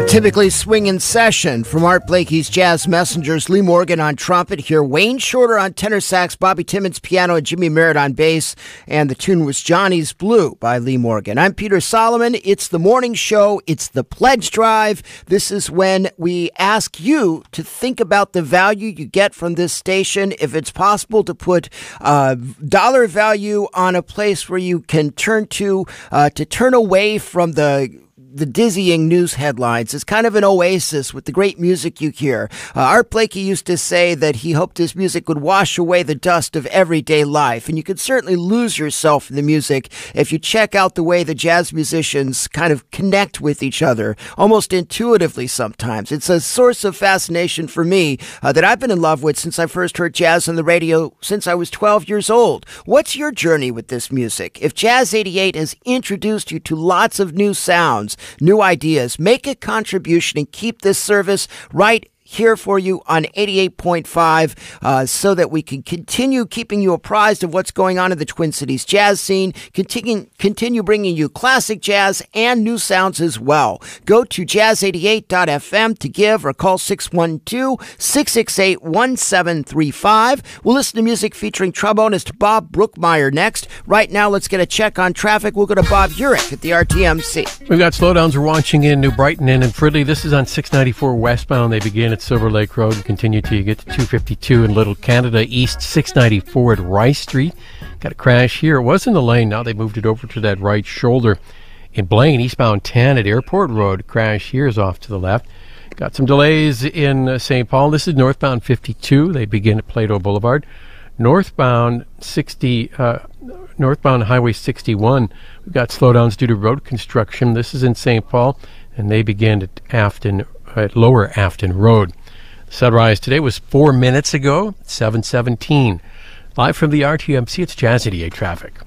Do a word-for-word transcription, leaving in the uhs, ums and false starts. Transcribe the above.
Typically swing in session from Art Blakey's Jazz Messengers, Lee Morgan on trumpet here, Wayne Shorter on tenor sax, Bobby Timmons piano, and Jimmy Merritt on bass, and the tune was Johnny's Blue by Lee Morgan. I'm Peter Solomon. It's the morning show. It's the pledge drive. This is when we ask you to think about the value you get from this station. If it's possible to put uh, dollar value on a place where you can turn to, uh, to turn away from the the dizzying news headlines. It's kind of an oasis with the great music you hear. Uh, Art Blakey used to say that he hoped his music would wash away the dust of everyday life, and you could certainly lose yourself in the music if you check out the way the jazz musicians kind of connect with each other, almost intuitively sometimes. It's a source of fascination for me uh, that I've been in love with since I first heard jazz on the radio since I was twelve years old. What's your journey with this music? If Jazz eighty-eight has introduced you to lots of new sounds, new ideas, make a contribution and keep this service right here for you on eighty-eight point five uh, so that we can continue keeping you apprised of what's going on in the Twin Cities jazz scene, continue, continue bringing you classic jazz and new sounds as well. Go to jazz eighty-eight dot f m to give or call six one two, six six eight, one seven three five. We'll listen to music featuring trombonist Bob Brookmeyer next. Right now, let's get a check on traffic. We'll go to Bob Urich at the R T M C. We've got slowdowns we're watching in New Brighton and in Fridley. This is on six ninety-four westbound. They begin at Silver Lake Road and continue till you get to two fifty-two in Little Canada East, six ninety-four at Rice Street. Got a crash here. It was in the lane. Now they moved it over to that right shoulder. In Blaine, eastbound ten at Airport Road. Crash here is off to the left. Got some delays in uh, Saint Paul. This is northbound fifty-two. They begin at Plateau Boulevard. Northbound sixty, uh, northbound Highway sixty-one. We've got slowdowns due to road construction. This is in Saint Paul, and they begin at Afton, at Lower Afton Road. Sunrise today was four minutes ago, seven seventeen. Live from the R T M C, it's Jazz eighty-eight traffic.